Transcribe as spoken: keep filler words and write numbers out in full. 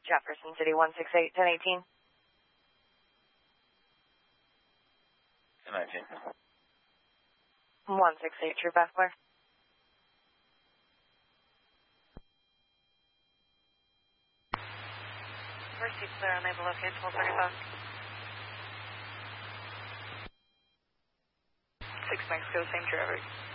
Jefferson City, one six eight, ten eighteen. ten nineteen. one six eight, True Path Clear. Mercy clear, unable to locate twelve thirty-five. six Mexico, same traffic.